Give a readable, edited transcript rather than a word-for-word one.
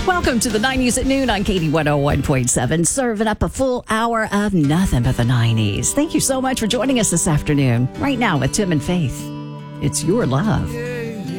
Welcome to the 90s at noon on Katie 101.7, serving up a full hour of nothing but the 90s. Thank you so much for joining us this afternoon. Right now with Tim and Faith. It's your love.